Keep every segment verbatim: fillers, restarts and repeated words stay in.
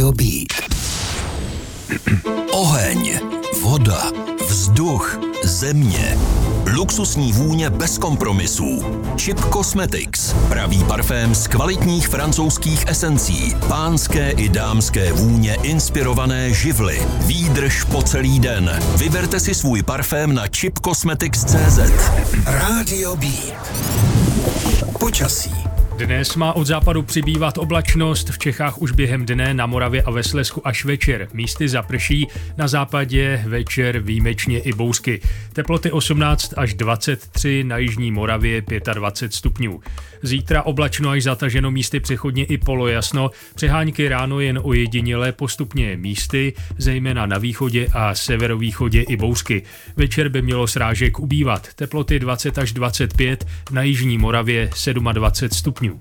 Rádio Beat. Oheň, voda, vzduch, země. Luxusní vůně bez kompromisů. Chip Cosmetics. Pravý parfém z kvalitních francouzských esencí. Pánské i dámské vůně inspirované živly. Výdrž po celý den. Vyberte si svůj parfém na chip cosmetics tečka cé zet. Rádio Beat. Počasí. Dnes má od západu přibývat oblačnost, v Čechách už během dne, na Moravě a ve Slezsku až večer. Místy zaprší, na západě večer výjimečně i bouřky. Teploty osmnáct až dvacet tři, na jižní Moravě dvacet pět stupňů. Zítra oblačno až zataženo, místy přechodně i polojasno, přehánky ráno jen ojedinělé, postupně místy, zejména na východě a severovýchodě i bouřky. Večer by mělo srážek ubývat, teploty dvacet až dvacet pět, na jižní Moravě dvacet sedm stupňů.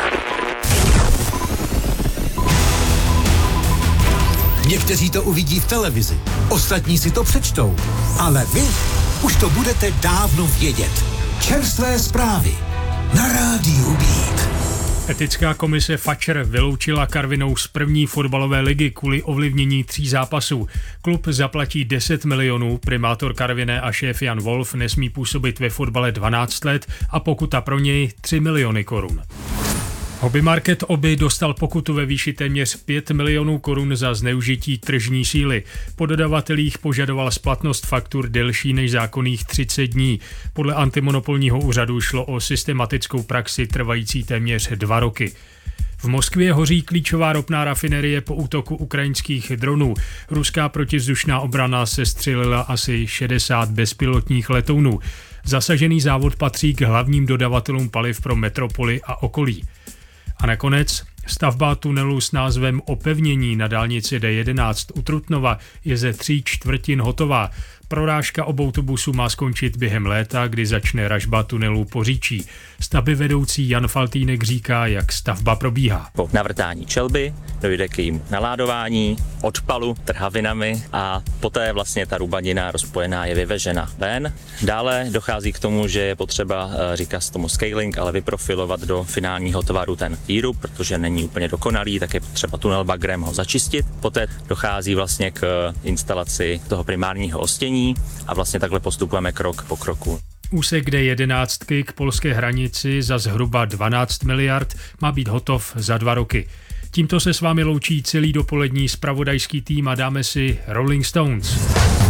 Někteří to uvidí v televizi, ostatní si to přečtou, ale vy už to budete dávno vědět. Čerstvé zprávy na Rádiu Beat. Etická komise Fatscher vyloučila Karvinou z první fotbalové ligy kvůli ovlivnění tří zápasů. Klub zaplatí deset milionů, primátor Karviné a šéf Jan Wolf nesmí působit ve fotbale dvanáct let a pokuta pro něj tři miliony korun. Hobby Market Oby dostal pokutu ve výši téměř pět milionů korun za zneužití tržní síly. Po dodavatelích požadoval splatnost faktur delší než zákonných třicet dní. Podle antimonopolního úřadu šlo o systematickou praxi trvající téměř dva roky. V Moskvě hoří klíčová ropná rafinerie po útoku ukrajinských dronů. Ruská protivzdušná obrana sestřelila asi šedesát bezpilotních letounů. Zasažený závod patří k hlavním dodavatelům paliv pro metropoli a okolí. A nakonec stavba tunelu s názvem Opevnění na dálnici D jedenáct u Trutnova je ze tří čtvrtin hotová. Prorážka obou autobusů má skončit během léta, kdy začne ražba tunelu Poříčí. Stavbyvedoucí Jan Faltýnek říká, jak stavba probíhá. Po navrtání čelby dojde k jejím naládování, odpalu trhavinami a poté vlastně ta rubanina rozpojená je vyvežena ven. Dále dochází k tomu, že je potřeba, říká se tomu scaling, ale vyprofilovat do finálního tvaru ten výrub, protože není úplně dokonalý, tak je potřeba tunel bagrem ho začistit. Poté dochází vlastně k instalaci toho primárního ostění a vlastně takhle postupujeme krok po kroku. Úsek D jedenáct k polské hranici za zhruba dvanáct miliard má být hotov za dva roky. Tímto se s vámi loučí celý dopolední zpravodajský tým a dáme si Rolling Stones.